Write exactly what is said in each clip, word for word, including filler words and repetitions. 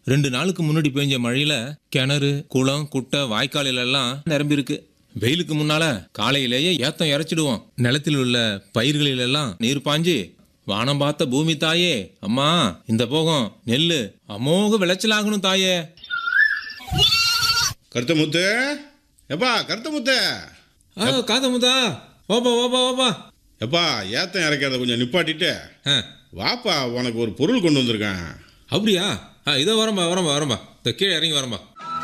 ரெண்டு நாளுக்கு முன்னாடி பெஞ்ச மழையில கிணறு, குளம், குட்டை, வாய்க்காலில எல்லாம் நிரம்பி இருக்கு. வெயிலுக்கு முன்னால காலையிலேயே ஏத்தம் இறைச்சிடுவோம். நிலத்தில் உள்ள பயிர்களில் எல்லாம் நீர் பாஞ்சு வானம் பார்த்த பூமி தாயே, அம்மா இந்த போகம் நெல்லு அமோக விளைச்சலாகணும் தாயே. கருத்த முத்து, எப்பா கருத்த முத்து. காத முத்தா, ஓப்பா ஓப்பா ஓப்பா. எப்பா ஏத்தம் இறக்கிறத கொஞ்சம் நிப்பாட்டிட்டு வாப்பா, உனக்கு ஒரு பொருள் கொண்டு வந்திருக்கேன். அப்படியா? இதோ வரம்பா வரம்பா வரம்பா, இந்த கீழே இறங்கி வரம்பா.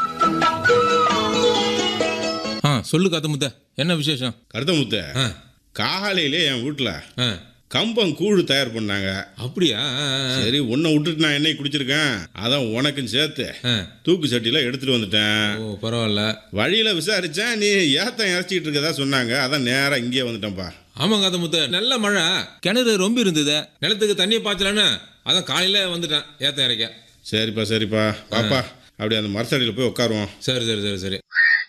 ஆ சொல்லு காத்த முத்த, என்ன விசேஷம்? கருத்த முத்த, காலையிலே என் வீட்டில் கம்பம் கூழ் தயார் பண்ணாங்க. அப்படியா? சரி, உன்னை விட்டுட்டு நான் என்னை குடிச்சிருக்கேன், அதான் உனக்கும் சேர்த்து தூக்கு சட்டியில எடுத்துட்டு வந்துட்டேன். ஓ பரவாயில்ல. வழியில விசாரிச்சேன், நீ ஏத்தம் இறச்சிக்கிட்டு இருக்கதா சொன்னாங்க, அதான் நேரம் இங்கே வந்துட்டேன்ப்பா. ஆமாங்க காத்த முத்த, நல்ல மழை, கிணறு ரொம்ப இருந்தது, நிலத்துக்கு தண்ணியை பாய்ச்சலன்னு அதான் காலையில வந்துட்டேன் ஏத்தம் இறக்க. சரிப்பா சரிப்பா, பாப்பா அப்படி அந்த மரத்தடியில் போய் உட்காருவோம். சரி சரி சரி சரி.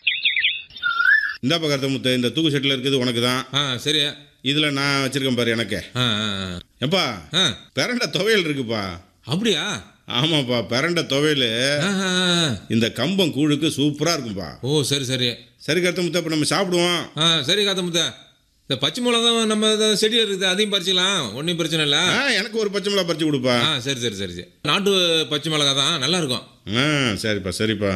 இந்தாப்பா கருத்த முத்த, இந்த தூக்கு சட்டியில் இருக்குது உனக்கு தான். ஆ சரி. இதில் நான் வச்சிருக்கேன் பாரு எனக்கு. ஆ எப்பா பிரண்ட துவையல் இருக்குப்பா. அப்படியா? ஆமாப்பா, பிரண்ட துவையல் இந்த கம்பம் கூழுக்கு சூப்பராக இருக்கும்பா. ஓ சரி சரி சரி கருத்த முத்த, இப்போ நம்ம சாப்பிடுவோம். ஆ சரி காத்த முத்த, இந்த பச்சை மிளகாய் நம்ம செடியில் இருக்குது, அதையும் பறிச்சிக்கலாம், ஒன்றும் பிரச்சனை இல்லை. ஆ எனக்கு ஒரு பச்சை மிளகா பறிச்சு கொடுப்பா. ஆ சரி சரி சரி சரி, நாட்டு பச்சை மிளகா தான், நல்லா இருக்கும். ஆ சரிப்பா சரிப்பா.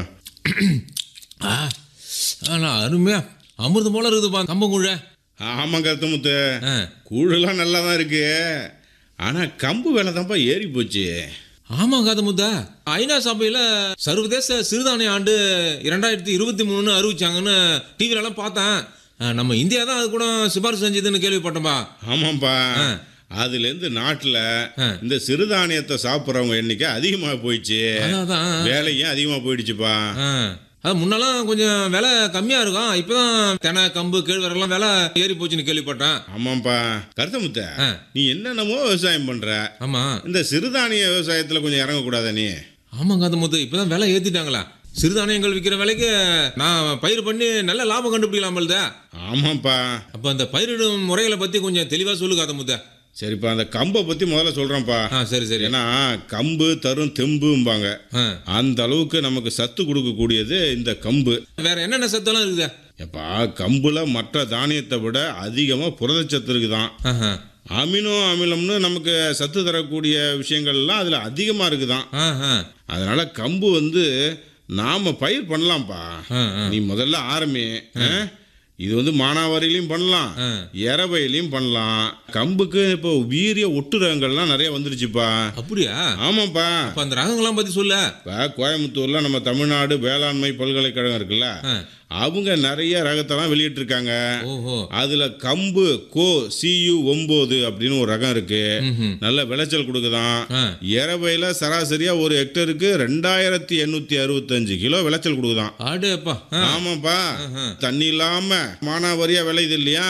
ஆ ஆனால் அருமையா அமிர்தம் போல இருக்குதுப்பா கம்பங்கூழ. ஆமாம் கருத்த முத்து, கூழெல்லாம் நல்லா தான் இருக்கு, ஆனால் கம்பு வேலை தான்ப்பா ஏறி போச்சு. ஆமாம் காத முத்தா, ஐநா சபையில் சர்வதேச சிறுதானிய ஆண்டு இரண்டாயிரத்தி இருபத்தி மூணுன்னு அறிவிச்சாங்கன்னு டிவிலெல்லாம் பார்த்தேன். நம்ம இந்தியா தான் அது கூட சிபாரிசு செஞ்சதுன்னு கேள்விப்பட்டோம்பா. ஆமாம்பா, அதுலேருந்து நாட்டில் இந்த சிறுதானியத்தை சாப்பிட்றவங்க எண்ணிக்கை அதிகமாக போயிடுச்சு, வேலையும் அதிகமாக போயிடுச்சுப்பா. அது முன்னெல்லாம் கொஞ்சம் விலை கம்மியாக இருக்கும், இப்போதான் தெனை, கம்பு, கேழ்வரெல்லாம் விலை ஏறி போச்சுன்னு கேள்விப்பட்டேன். ஆமாம்ப்பா கருத்த முத்த, நீ என்னென்னமோ விவசாயம் பண்ணுற, ஆமாம் இந்த சிறுதானிய விவசாயத்தில் கொஞ்சம் இறங்கக்கூடாத நீ? ஆமாம் காத முத்து, இப்போதான் விலை ஏற்றிட்டாங்களா, சிறுதானியங்கள் விற்கிற விலைக்கு நான் பயிர் பண்ணி நல்ல லாபம் கண்டுபிடிக்கலாமல்த. ஆமாப்பா, அப்போ அந்த பயிரிடும் முறைகளை பற்றி கொஞ்சம் தெளிவாக சொல்லு காத முத்த. சரிப்பா, அந்த கம்பை பற்றி முதல்ல சொல்கிறேன்ப்பா. ஆ சரி சரி. ஏன்னா கம்பு தரும் தெம்பும்பாங்க, அந்த அளவுக்கு நமக்கு சத்து கொடுக்கக்கூடியது இந்த கம்பு. வேற என்னென்ன சத்தெல்லாம் இருக்குதா? எப்பா கம்புல மற்ற தானியத்தை விட அதிகமாக புரதச்சத்து இருக்குதான். அமினோ அமிலம்னு நமக்கு சத்து தரக்கூடிய விஷயங்கள்லாம் அதில் அதிகமாக இருக்குதான். அதனால கம்பு வந்து நாம பயிர் பண்ணலாம்ப்பா. நீ முதல்ல ஆரம்பி, இது வந்து மானாவாரியிலையும் பண்ணலாம், இரவையிலையும் பண்ணலாம். கம்புக்கு இப்போ வீரிய ஒட்டு ரகங்கள்லாம் நிறைய வந்துருச்சுப்பா. அப்படியா? ஆமாப்பா. அந்த ரகங்கள்லாம் பத்தி சொல்ல. இப்போ கோயம்புத்தூர்ல நம்ம தமிழ்நாடு வேளாண்மை பல்கலைக்கழகம் இருக்குல்ல, அவங்க நிறைய ரகத்தெல்லாம் வெளியிட்டிருக்காங்க. அதுல கம்பு கோ சியு ஒன்பது அப்படின்னு ஒரு ரகம் இருக்கு, நல்ல விளைச்சல் கொடுக்குதான். இரவையில சராசரியா ஒரு ஹெக்டருக்கு ரெண்டாயிரத்தி எண்ணூத்தி அறுபத்தஞ்சு கிலோ விளைச்சல் கொடுக்குதான். ஆமாப்பா, தண்ணி இல்லாம மானாவாரியா விளையுது இல்லையா,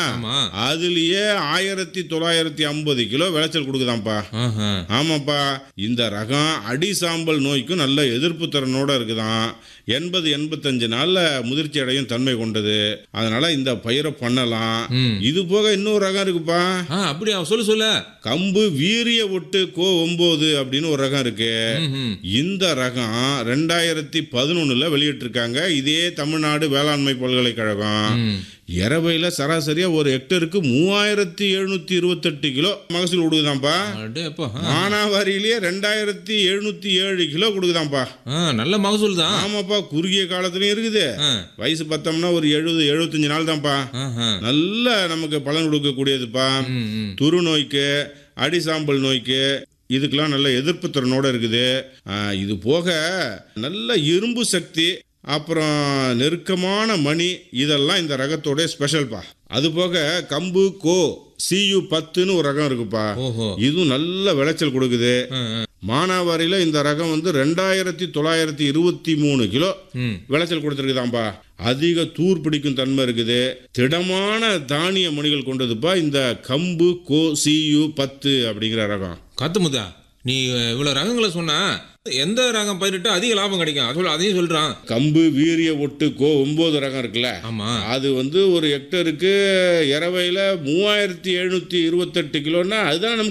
அதுலயே ஆயிரத்தி தொள்ளாயிரத்தி ஐம்பது கிலோ விளைச்சல் கொடுக்குதான்ப்பா. ஆமாப்பா, இந்த ரகம் அடி சாம்பல் நோய்க்கும் நல்ல எதிர்ப்பு திறனோட இருக்குதான். எண்பது எண்பத்தஞ்சு நாள்ல முதிர்ச்சி அடையும் தன்மை கொண்டது. அதனால இந்த பயிரை பண்ணலாம். இது போக இன்னொரு ரகம் இருக்குப்பா. அப்படியா? சொல்லு சொல்ல. கம்பு வீரிய ஒட்டு கோ ஒன்பது அப்படின்னு ஒரு ரகம் இருக்கு. இந்த ரகம் ரெண்டாயிரத்தி பதினொன்னுல வெளியிட்டு இருக்காங்க, இதே தமிழ்நாடு வேளாண்மை பல்கலைக்கழகம். இரவையில சராசரியா ஒரு ஹெக்டருக்கு மூவாயிரத்தி எழுநூத்தி இருபத்தி எட்டு கிலோ மகசூல் கொடுக்குதான்ப்பா. மானாவாரியிலேயே ரெண்டாயிரத்தி எழுநூத்தி ஏழு கிலோ கொடுக்குதான்ப்பா. நல்ல மகசூல் தான். ஆமாப்பா, குறுகிய காலத்திலயும் இருக்குது, வயசு பத்தோம்னா ஒரு எழுபது எழுபத்தஞ்சு நாள் தான்ப்பா. நல்ல நமக்கு பலன் கொடுக்கக்கூடியதுப்பா. துரு நோய்க்கு, அடிசாம்பல் நோய்க்கு, இதுக்கெல்லாம் நல்ல எதிர்ப்பு திறனோட இருக்குது. இது போக நல்ல இரும்பு சக்தி, அப்புறம் நெருக்கமான மணி, இதெல்லாம் இந்த ரகத்தோட ஸ்பெஷல்பா. அது போக கம்பு கோ சியு பத்துன்னு ஒரு ரகம் இருக்குப்பா, இதுவும் நல்ல விளைச்சல் கொடுக்குது. மானாவாரியில இந்த ரகம் வந்து ரெண்டாயிரத்தி தொள்ளாயிரத்தி இருபத்தி மூணு கிலோ விளைச்சல் கொடுத்துருக்குதாம்பா. அதிக தூர் பிடிக்கும் தன்மை இருக்குது, திடமான தானிய மணிகள் கொண்டதுப்பா இந்த கம்பு கோ சியு பத்து அப்படிங்கிற ரகம். கத்துமுதா, நீ இவ்வளவு ரகங்களை சொன்னா எந்த ரகம் பயிரிட்டு அதிக லாபம் கிடைக்கும் அதையும் சொல்றான். கம்பு வீரிய ஒட்டு கோ ஒன்பது ரகம் இருக்குல்ல, அது வந்து ஒரு ஹெக்டருக்கு இரவையில மூவாயிரத்தி எழுநூத்தி இருபத்தி எட்டு கிலோன்னா அதுதான்